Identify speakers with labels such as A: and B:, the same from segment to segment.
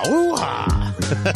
A: Hoo-ha!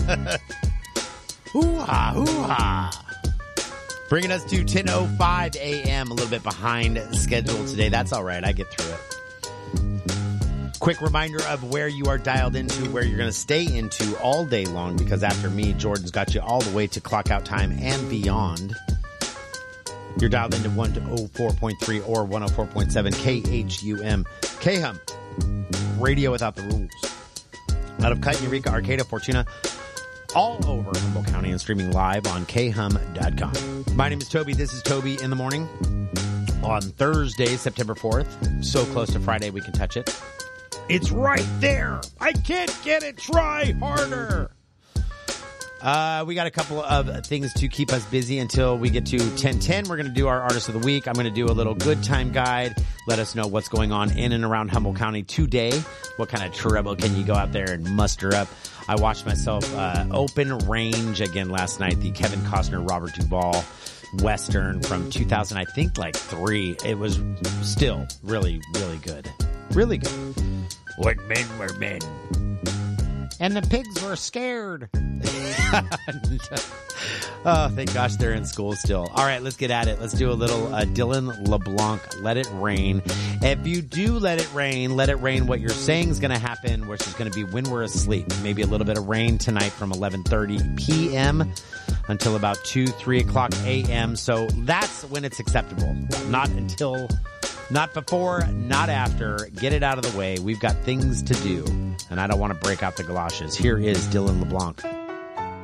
A: Hoo-ha, hoo-ha! Bringing us to 10:05 a.m., a little bit behind schedule today. That's all right. I get through it. Quick reminder of where you are dialed into, where you're going to stay into all day long, because after me, Jordan's got you all the way to clock out time and beyond. You're dialed into 104.3 or 104.7 KHUM. KHUM, radio without the rules. Out of Cut, Eureka, Arcata, Fortuna, all over Humboldt County and streaming live on khum.com. My name is Toby. This is Toby in the Morning on Thursday, September 4th. So close to Friday we can touch it. It's right there. I can't get it. Try harder. We got a couple of things to keep us busy until we get to 10:10. We're going to do our Artist of the Week. I'm going to do a little good time guide. Let us know what's going on in and around Humboldt County today. What kind of trouble can you go out there and muster up? I watched myself Open Range again last night. The Kevin Costner, Robert Duvall Western from 2000, I think like 3. It was still really, really good. Really good. When men were men. And the pigs were scared. Oh, thank gosh they're in school still. All right, let's get at it. Let's do a little Dylan LeBlanc, Let It Rain. If you do let it rain what you're saying is going to happen, which is going to be when we're asleep. Maybe a little bit of rain tonight from 11:30 p.m. until about 2, 3 o'clock a.m. So that's when it's acceptable. Not before, not after. Get it out of the way. We've got things to do. And I don't want to break out the galoshes. Here is Dylan LeBlanc.